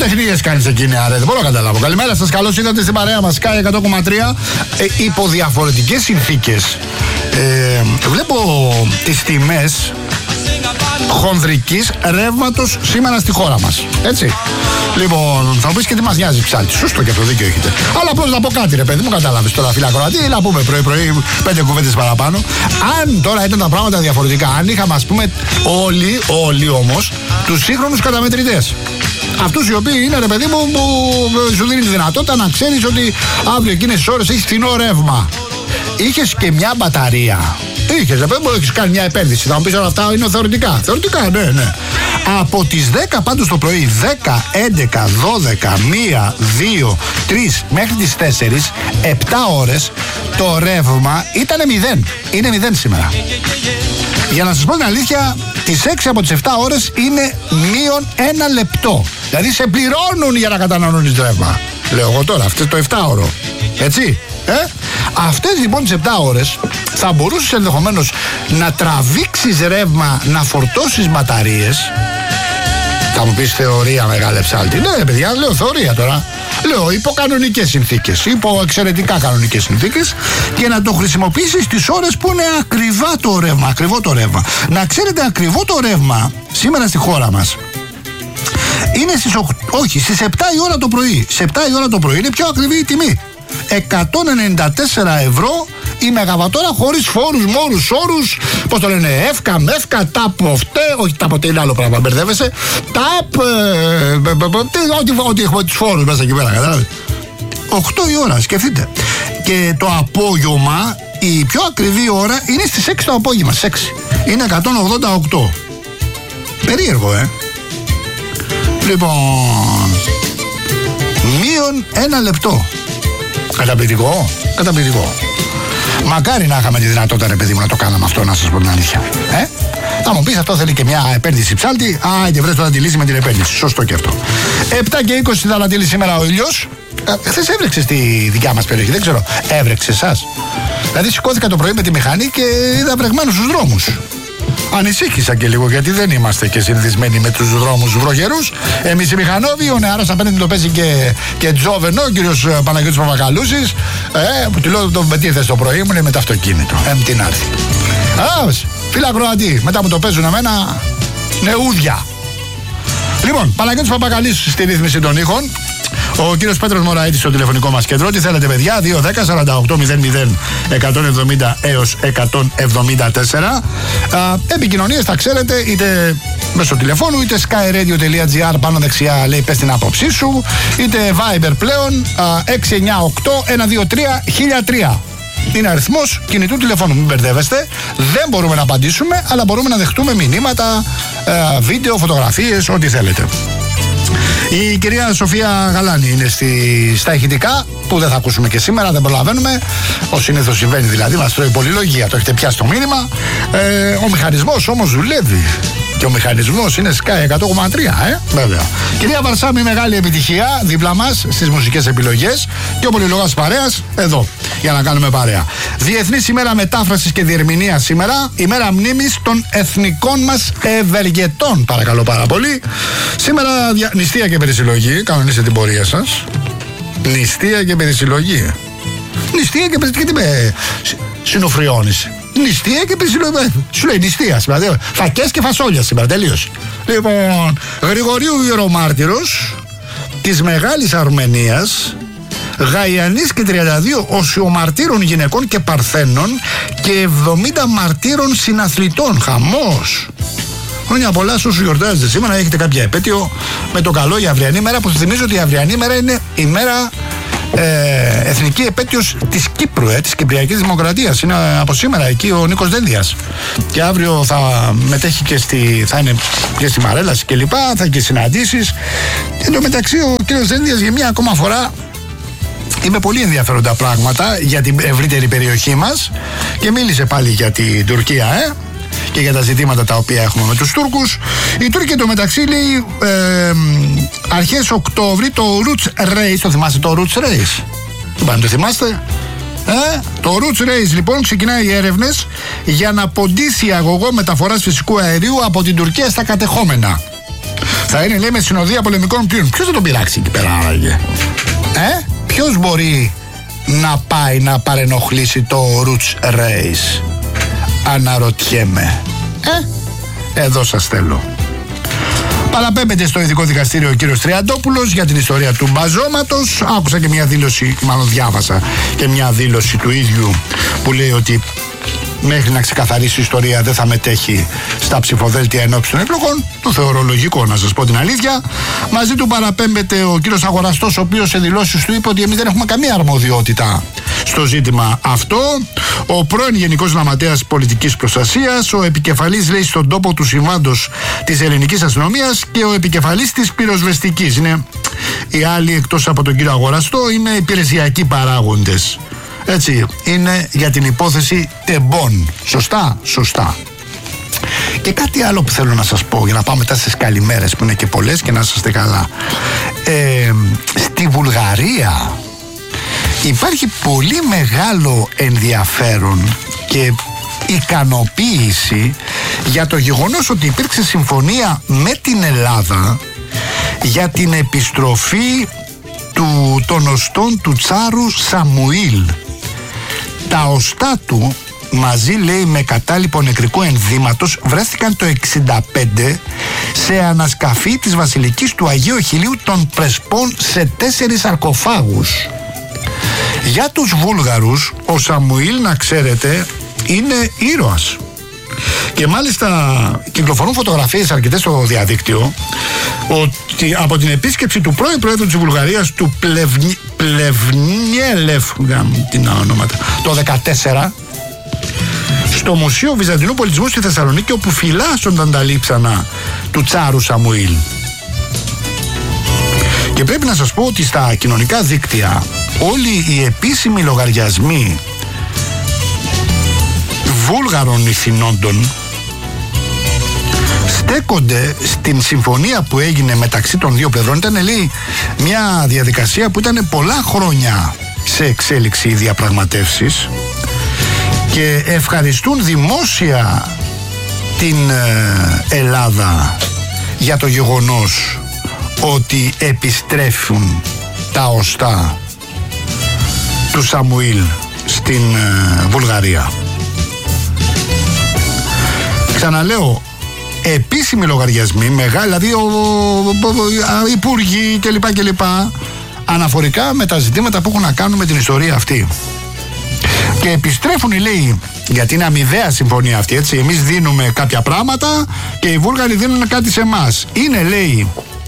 τεχνίες κάνεις εκείνη, αρέ, δεν μπορώ να καταλάβω. Καλημέρα σας, καλώς ήρθατε στην παρέα μας, Sky 100,3. Υπό διαφορετικές συνθήκες βλέπω τις τιμές χονδρικής ρεύματος σήμερα στη χώρα μας. Έτσι. Λοιπόν, θα μου πεις και τι μας νοιάζει ψάλτη. Σωστό και αυτό, δίκιο έχετε. Αλλά απλώς να πω κάτι, ρε παιδί μου, κατάλαβες τώρα, φίλα Κροατή, να πούμε πρωί-πρωί 5 κουβέντες παραπάνω. Αν τώρα ήταν τα πράγματα διαφορετικά, αν είχαμε, ας πούμε, όλοι όμως, τους σύγχρονους καταμετρητές. Αυτούς οι οποίοι είναι, ρε παιδί μου, που σου δίνει τη δυνατότητα να ξέρεις ότι αύριο εκείνες τις ώρες έχεις φθηνό ρεύμα. Είχες και μια μπαταρία. Είχες, ρε παιδί μου, έχεις κάνει μια επένδυση. Θα μου πεις όλα αυτά είναι θεωρητικά. Θεωρητικά, ναι. Από τις 10 πάντως το πρωί, 10, 11, 12, 1, 2, 3 μέχρι τις 4, 7 ώρες το ρεύμα ήταν 0. Είναι 0 σήμερα. Για να σας πω την αλήθεια, τις 6 από τις 7 ώρες είναι μείον 1 λεπτό. Δηλαδή σε πληρώνουν για να καταναλώνεις ρεύμα. Λέω εγώ τώρα, αυτό το 7ωρο. Έτσι. Αυτές λοιπόν τις 7 ώρες θα μπορούσες ενδεχομένως να τραβήξεις ρεύμα, να φορτώσεις μπαταρίες. Θα μου πεις θεωρία, μεγάλε ψάλτη. Ναι, παιδιά, λέω θεωρία τώρα. Λέω υπό κανονικές συνθήκες, υπό εξαιρετικά κανονικές συνθήκες, και να το χρησιμοποιήσεις τις ώρες που είναι ακριβό το ρεύμα. Να ξέρετε, ακριβό το ρεύμα σήμερα στη χώρα μας είναι στις 7 η ώρα το πρωί. Σε 7 η ώρα το πρωί είναι πιο ακριβή η τιμή. 194 ευρώ η μεγαβατόρα χωρίς φόρους, μόρους, όρους, πώς το λένε, εύκα, μεύκα, τάπ, όχι τάπ, είναι άλλο πράγμα, μπερδεύεσαι, τάπ, ό,τι έχουμε τους φόρους μέσα εκεί πέρα, κατάλαβες. 8 η ώρα, σκεφτείτε. Και το απόγευμα, η πιο ακριβή ώρα είναι στις 6 το απόγευμα, στις 6. Είναι 188. Περίεργο, Λοιπόν, μείον 1 λεπτό. Καταπληκτικό. Μακάρι να είχαμε τη δυνατότητα, ρε παιδί μου, να το κάναμε αυτό, να σας πω την αλήθεια. Θα μου πεις, αυτό θέλει και μια επένδυση ψάλτη. Και βρες τώρα τη λύση με την επένδυση. Σωστό και αυτό. 7 και 20 θα ανατείλει σήμερα ο ήλιος. Χθες έβρεξε στη δικιά μας περιοχή, δεν ξέρω. Έβρεξε εσάς? Δηλαδή σηκώθηκα το πρωί με τη μηχανή και είδα βρεγμένους στους δρόμους. Ανησύχησα και λίγο, γιατί δεν είμαστε και συνηθισμένοι με τους δρόμους βροχερούς. Εμείς οι μηχανόβοι, ο νεαρός απέναντι το παίζει και τζόβενο, ο κύριος Παναγιώτης Παπακαλούσης, που του λέω τον πετύχθες το πρωί, μου λέει με το αυτοκίνητο. Τι να έρθει. Φίλα Κροατή, μετά μου το παίζουν εμένα νεούδια. Λοιπόν, Παναγιώτης Παπακαλούσης στη ρύθμιση των ήχων. Ο κύριος Πέτρος Μωραΐτης στο τηλεφωνικό μας κέντρο. Τι θέλετε, παιδιά? 210 48 00 170 έως 174. Επικοινωνίες τα ξέρετε, είτε μέσω τηλεφώνου, είτε skyradio.gr, πάνω δεξιά λέει πες την άποψή σου, είτε Viber πλέον 698 123 1003. Είναι αριθμός κινητού τηλεφώνου, μην μπερδεύεστε. Δεν μπορούμε να απαντήσουμε, αλλά μπορούμε να δεχτούμε μηνύματα, βίντεο, φωτογραφίες, ό,τι θέλετε. Η κυρία Σοφία Γαλάνη είναι στα ηχητικά, που δεν θα ακούσουμε και σήμερα, δεν προλαβαίνουμε. Ο συνήθως συμβαίνει δηλαδή, μας τρώει πολυλογία, το έχετε πιάσει το μήνυμα. Ο μηχανισμός όμως δουλεύει. Και ο μηχανισμός είναι Sky 100,3, βέβαια. Κυρία Βαρσάμι, μεγάλη επιτυχία δίπλα μας στις μουσικές επιλογές. Και ο πολυλογάς παρέας εδώ, για να κάνουμε παρέα. Διεθνής ημέρα μετάφρασης και διερμηνίας σήμερα. Ημέρα μνήμης των εθνικών μας ευεργετών, παρακαλώ πάρα πολύ. Σήμερα νηστεία και περισυλλογή. Κανονίστε την πορεία σας. Νηστεία και περισυλλογή. Νηστεία και περισυλλογή. Τι με συνοφριώνεις? Νηστεία και περισυλλογή. Σου λέει νηστεία σήμερα. Φακές και φασόλια σήμερα. Τελείως. Λοιπόν, Γρηγορίου Ιερομάρτυρος της Μεγάλης Αρμενίας, Γαϊανής και 32 οσιομαρτύρων γυναικών και παρθένων και 70 μαρτύρων συναθλητών. Χαμός. Χρόνια πολλά σε όσους γιορτάζετε σήμερα, έχετε κάποια επέτειο με το καλό η αυριανή μέρα, που θυμίζω ότι η αυριανή μέρα είναι η μέρα εθνική επέτειος της Κύπρου, της Κυπριακής Δημοκρατίας. Είναι από σήμερα εκεί ο Νίκος Δένδιας. Και αύριο θα μετέχει και θα είναι και στη Μαρέλαση και λοιπά, θα έχει και συναντήσεις. Εν τω μεταξύ ο κύριος Δένδιας για μια ακόμα φορά είπε πολύ ενδιαφέροντα πράγματα για την ευρύτερη περιοχή μας και μίλησε πάλι για την Τουρκία, και για τα ζητήματα τα οποία έχουμε με τους Τούρκους. Οι Τούρκοι εντωμεταξύ λέει αρχές Οκτώβρη το Roots Race, το θυμάστε το Roots Race? Το θυμάστε? Το Roots Race λοιπόν ξεκινάει έρευνες για να ποντίσει αγωγό μεταφοράς φυσικού αερίου από την Τουρκία στα κατεχόμενα. Θα είναι, λέει, με συνοδεία πολεμικών πλοίων. Ποιος θα τον πειράξει εκεί πέρα, άραγε? Ποιος μπορεί να πάει να παρενοχλήσει το Roots Race? Αναρωτιέμαι. Εδώ σας θέλω. Παραπέμπεται στο ειδικό δικαστήριο ο κύριος Τριαντόπουλος για την ιστορία του μπαζώματος. Άκουσα και μια δήλωση, μάλλον διάβασα και μια δήλωση του ίδιου που λέει ότι μέχρι να ξεκαθαρίσει η ιστορία δεν θα μετέχει στα ψηφοδέλτια ενόψει των εκλογών. Το θεωρώ λογικό, να σας πω την αλήθεια. Μαζί του παραπέμπεται ο κύριος Αγοραστός, ο οποίος σε δηλώσεις του είπε ότι εμείς δεν έχουμε καμία αρμοδιότητα στο ζήτημα αυτό. Ο πρώην Γενικός Γραμματέας Πολιτικής Προστασίας, ο επικεφαλής, λέει, στον τόπο του συμβάντος της ελληνικής αστυνομίας και ο επικεφαλής της πυροσβεστικής. Είναι οι άλλοι, εκτός από τον κύριο Αγοραστό, είναι υπηρεσιακοί παράγοντες. Έτσι, είναι για την υπόθεση Τεμπών. Σωστά, σωστά. Και κάτι άλλο που θέλω να σας πω, για να πάμε μετά στις καλημέρες που είναι και πολλές και να είστε καλά. Στη Βουλγαρία υπάρχει πολύ μεγάλο ενδιαφέρον και ικανοποίηση για το γεγονός ότι υπήρξε συμφωνία με την Ελλάδα για την επιστροφή των οστών του Τσάρου Σαμουήλ. Τα οστά του μαζί, λέει, με κατάλοιπο νεκρικού ενδύματος βρέθηκαν το 1965 σε ανασκαφή της Βασιλικής του Αγίου Αχιλλείου των Πρεσπών σε 4 σαρκοφάγους. Για τους Βούλγαρους ο Σαμουήλ, να ξέρετε, είναι ήρωας. Και μάλιστα κυκλοφορούν φωτογραφίες αρκετές στο διαδίκτυο ότι από την επίσκεψη του πρώην Πρόεδρου της Βουλγαρίας, του Πλευνιέλεφ, την ονόματα, το 2014, στο Μουσείο Βυζαντινού Πολιτισμού στη Θεσσαλονίκη, όπου φυλάσσονταν τα λείψανα του Τσάρου Σαμουήλ. Και πρέπει να σας πω ότι στα κοινωνικά δίκτυα όλοι οι επίσημοι λογαριασμοί Βούλγαρων ηθινόντων στέκονται στην συμφωνία που έγινε μεταξύ των δύο πλευρών. Ήταν, λέει, μια διαδικασία που ήταν πολλά χρόνια σε εξέλιξη οι διαπραγματεύσεις και ευχαριστούν δημόσια την Ελλάδα για το γεγονός ότι επιστρέφουν τα οστά του Σαμουήλ στην Βουλγαρία. Ξαναλέω, επίσημοι λογαριασμοί, μεγάλοι, δηλαδή υπουργοί κλπ. Αναφορικά με τα ζητήματα που έχουν να κάνουν με την ιστορία αυτή. Και επιστρέφουν, λέει, γιατί είναι αμοιβαία συμφωνία αυτή, έτσι. Εμείς δίνουμε κάποια πράγματα και οι Βούλγαροι δίνουν κάτι σε εμάς. Είναι, λέει,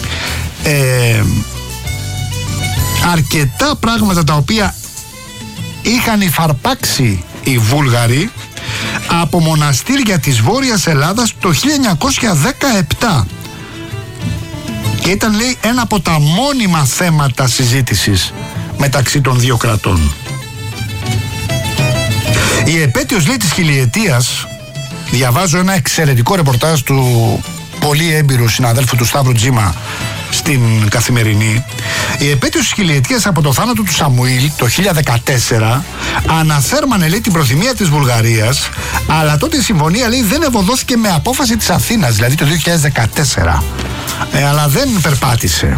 αρκετά πράγματα τα οποία είχαν υφαρπάξει οι Βούλγαροι από μοναστήρια της Βόρειας Ελλάδας το 1917 και ήταν, λέει, ένα από τα μόνιμα θέματα συζήτησης μεταξύ των δύο κρατών. Η επέτειος, λέει, της χιλιετίας, διαβάζω ένα εξαιρετικό ρεπορτάζ του πολύ έμπειρου συναδέλφου του Σταύρου Τζίμα στην Καθημερινή. Η επέτειος της χιλιετίας από το θάνατο του Σαμουήλ το 1014 αναθέρμανε, λέει, την προθυμία της Βουλγαρίας, αλλά τότε η συμφωνία, λέει, δεν ευωδόθηκε με απόφαση της Αθήνας, δηλαδή το 2014, αλλά δεν περπάτησε.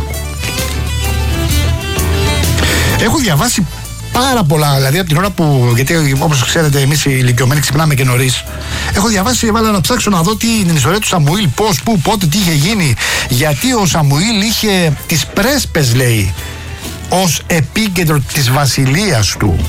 Έχω διαβάσει πάρα πολλά, δηλαδή από την ώρα που, γιατί όπως ξέρετε εμείς οι ηλικιωμένοι ξυπνάμε και νωρίς, έχω διαβάσει, έβαλα να ψάξω να δω την ιστορία του Σαμουήλ, πώς, πού, πότε, τι είχε γίνει, γιατί ο Σαμουήλ είχε τις πρέσπες, λέει, ως επίκεντρο της βασιλείας του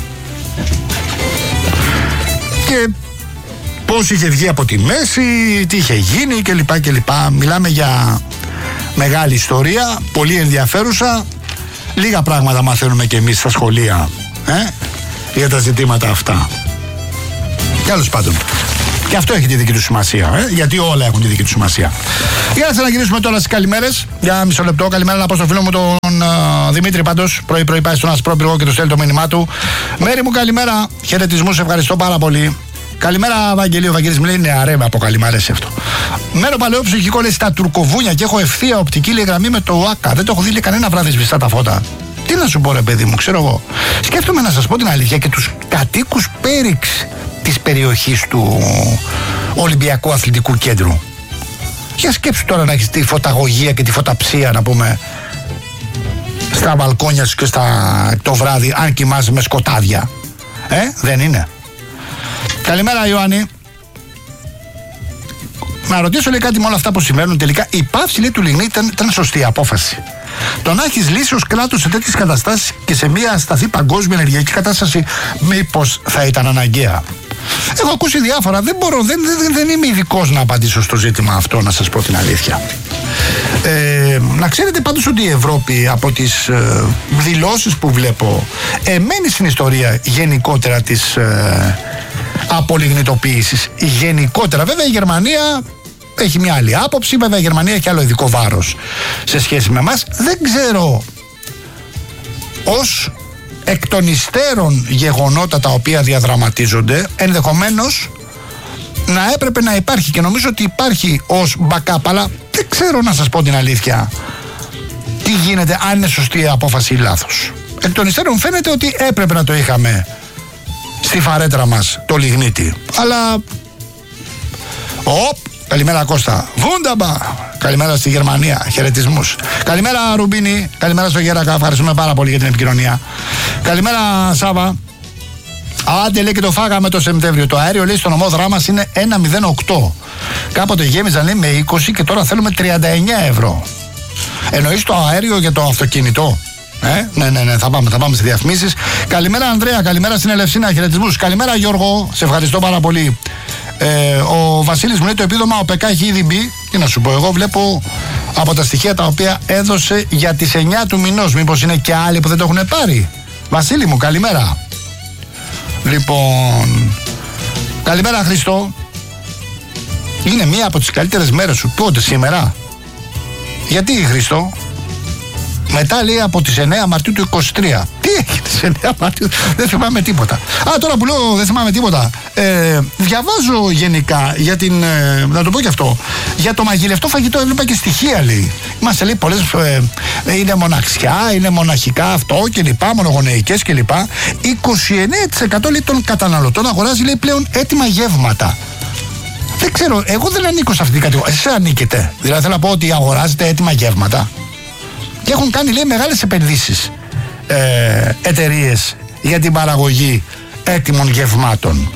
και πώς είχε βγει από τη μέση, τι είχε γίνει κλπ. Μιλάμε για μεγάλη ιστορία, πολύ ενδιαφέρουσα. Λίγα πράγματα μαθαίνουμε και εμείς στα σχολεία για τα ζητήματα αυτά. Τέλος πάντων, και αυτό έχει τη δική του σημασία, γιατί όλα έχουν τη δική του σημασία. Για να ξαναγυρίσουμε τώρα στις καλημέρες. Για μισό λεπτό. Καλημέρα να πω στο φίλο μου τον Δημήτρη, πάντως. Πρωί-πρωί πάει στον Ασπρόπυργο και του στέλνει το μήνυμά του. Μέρη μου, καλημέρα. Χαιρετισμούς, ευχαριστώ πάρα πολύ. Καλημέρα, Βαγγελίου. Ο Βαγγέλης μου λέει: ναι, αρέ, από καλημάρες αυτό. Μένω παλαιό ψυχικό, λέει, στα Τουρκοβούνια και έχω ευθεία οπτική, λέει, γραμμή με το ΟΑΚΑ. Δεν το έχω δει, λέει, κανένα βράδυ σβηστά τα φώτα. Τι να σου πω, ρε παιδί μου, ξέρω εγώ. Σκέφτομαι, να σας πω την αλήθεια, και τους κατοίκους Πέριξ της περιοχής του Ολυμπιακού Αθλητικού Κέντρου. Για σκέψου τώρα να έχεις τη φωταγωγία και τη φωταψία, να πούμε, στα μπαλκόνια σου και το βράδυ, αν κοιμάσαι με σκοτάδια. Δεν είναι? Καλημέρα Ιωάννη. Να ρωτήσω, λέει, κάτι με όλα αυτά που συμβαίνουν. Τελικά η πάυση, λέει, του λιγνίτη ήταν σωστή απόφαση. Το να έχεις λύσει ως κράτος σε τέτοιες καταστάσεις και σε μια ασταθή παγκόσμια ενεργειακή κατάσταση, μήπως θα ήταν αναγκαία? Έχω ακούσει διάφορα. Δεν είμαι ειδικός να απαντήσω στο ζήτημα αυτό, να σας πω την αλήθεια. Να ξέρετε πάντως ότι η Ευρώπη, από τις δηλώσεις που βλέπω, μένει στην ιστορία γενικότερα της απολιγνητοποίησης. Γενικότερα. Βέβαια η Γερμανία έχει μια άλλη άποψη. Βέβαια η Γερμανία έχει άλλο ειδικό βάρος σε σχέση με εμάς. Δεν ξέρω, ως εκ των υστέρων γεγονότα τα οποία διαδραματίζονται, ενδεχομένως να έπρεπε να υπάρχει, και νομίζω ότι υπάρχει ως backup, αλλά δεν ξέρω, να σας πω την αλήθεια, τι γίνεται, αν είναι σωστή η απόφαση ή λάθος. Εκ των υστέρων φαίνεται ότι έπρεπε να το είχαμε στη φαρέτρα μας το λιγνίτη. Αλλά καλημέρα Κώστα. Βούνταμπα. Καλημέρα στη Γερμανία. Χαιρετισμούς. Καλημέρα Ρουμπίνη. Καλημέρα στο Γέρακα. Ευχαριστούμε πάρα πολύ για την επικοινωνία. Καλημέρα Σάβα. Άντε, λέει, και το φάγαμε το Σεπτέμβριο. Το αέριο, λέει, στο νομό Δράμας είναι 1,08. Κάποτε γέμιζαν, λέει, με 20 και τώρα θέλουμε 39 ευρώ. Εννοείς το αέριο για το αυτοκίνητο? Ναι, θα πάμε σε διαφημίσεις. Καλημέρα Ανδρέα, καλημέρα στην Ελευσίνα, χαιρετισμούς. Καλημέρα Γιώργο, σε ευχαριστώ πάρα πολύ. Ο Βασίλης μου λέει, το επίδομα ΟΠΕΚ έχει ήδη μπει. Τι να σου πω, εγώ βλέπω από τα στοιχεία τα οποία έδωσε για τις 9 του μηνός. Μήπως είναι και άλλοι που δεν το έχουν πάρει? Βασίλη μου, καλημέρα. Λοιπόν, καλημέρα Χριστό. Είναι μία από τις καλύτερες μέρες σου. Πότε, σήμερα? Γιατί Χριστό? Μετά, λέει, από τις 9 Μαρτίου του 23. Τι έχει τις 9 Μαρτίου? Δεν θυμάμαι τίποτα. Τώρα που λέω δεν θυμάμαι τίποτα, διαβάζω γενικά για την, να το πω και αυτό, για το μαγειρευτό φαγητό. Έβλεπα και στοιχεία, λέει. Είμαστε, λέει, πολλές, είναι μοναξιά, είναι μοναχικά αυτό κλπ, μονογονεϊκές κλπ. 29% λέει των καταναλωτών αγοράζει, λέει, πλέον έτοιμα γεύματα. Δεν ξέρω, εγώ δεν ανήκω σε αυτή την κατηγορία. Εσείς ανήκετε? Δηλαδή θέλω να πω ότι αγοράζετε έτοιμα γεύματα. Και έχουν κάνει, λέει, μεγάλες επενδύσεις εταιρείες για την παραγωγή έτοιμων γευμάτων.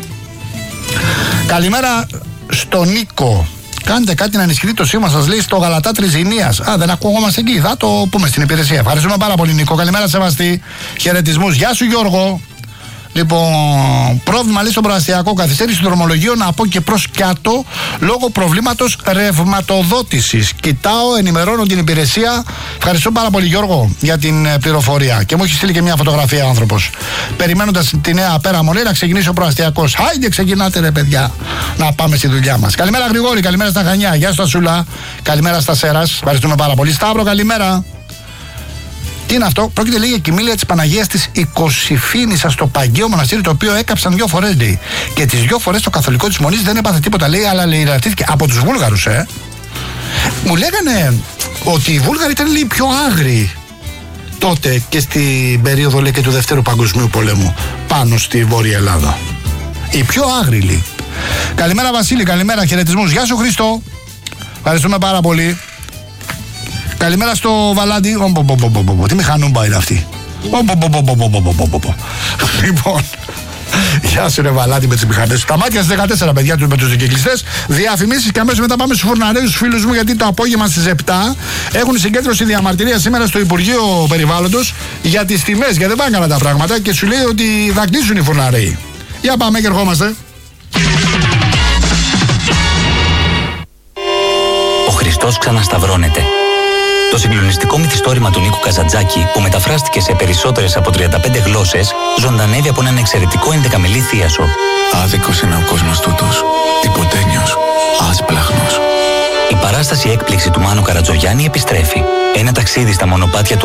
Καλημέρα στον Νίκο. Κάντε κάτι να ενισχυθεί το σήμα σας, λέει, στο Γαλατά Τριζηνίας. Δεν ακούγόμαστε εκεί, θα το πούμε στην υπηρεσία. Ευχαριστούμε πάρα πολύ, Νίκο. Καλημέρα Σεβαστή. Χαιρετισμούς. Γεια σου Γιώργο. Λοιπόν, πρόβλημα, λέει, στον προαστιακό, καθυστέρηση του δρομολογίου από και προς κάτω λόγω προβλήματος ρευματοδότησης. Κοιτάω, ενημερώνω την υπηρεσία. Ευχαριστώ πάρα πολύ Γιώργο για την πληροφορία. Και μου έχει στείλει και μια φωτογραφία ο άνθρωπος. Περιμένοντας τη νέα πέρα μου, λέει, να ξεκινήσει ο προαστιακός. Άιντε, ξεκινάτε ρε παιδιά, να πάμε στη δουλειά μας. Καλημέρα Γρηγόρη, καλημέρα στα Χανιά. Γεια σου Σούλα, καλημέρα στα Σέρας. Ευχαριστούμε πάρα πολύ. Σταύρο, καλημέρα. Τι είναι αυτό? Πρόκειται, λέει, για κοιμήλια της Παναγίας της Οικοσυφήνισσα στο Παγγείο Μοναστήρι, το οποίο έκαψαν 2 φορές, λέει. Και τις 2 φορές το καθολικό της Μονής δεν έπαθε τίποτα, λέει, αλλά, λέει, ρατήθηκε από τους Βούλγαρους, Μου λέγανε ότι οι Βούλγαροι ήταν, λέει, πιο άγριοι τότε και στην περίοδο, λέει, και του Δευτέρου Παγκοσμίου Πολέμου πάνω στη Βόρεια Ελλάδα. Οι πιο άγριοι, λέει. Καλημέρα Βασίλη, καλημέρα, χαιρετισμούς. Γεια σου Χριστό. Ευχαριστούμε πάρα πολύ. Καλημέρα στο Βαλάντι. Τι μηχανούμπα είναι αυτή? Λοιπόν, γεια σου ρε Βαλάντι με τις μηχανές. Τα μάτια στις 14, παιδιά, με τους δικαικλιστές. Διαφημίσεις και αμέσως μετά πάμε στους φουρναρέους, τους φίλους μου, γιατί το απόγευμα στις 7 έχουν συγκέντρωση διαμαρτυρία σήμερα στο Υπουργείο Περιβάλλοντος για τις τιμές, γιατί δεν πάνε καλά τα πράγματα και σου λέει ότι θα κλείσουν οι φουρναρέοι. Για πάμε και ερχόμαστε. Ο Χριστός ξανασταυρώνεται. Το συγκλονιστικό μυθιστόρημα του Νίκου Καζαντζάκη, που μεταφράστηκε σε περισσότερες από 35 γλώσσες, ζωντανεύει από έναν εξαιρετικό 11μελή θίασο. Άδικος είναι ο κόσμος τούτος, τυποτένιος, άσπλαχνος. Η παράσταση έκπληξη του Μάνου Καρατζογιάννη επιστρέφει. Ένα ταξίδι στα μονοπάτια του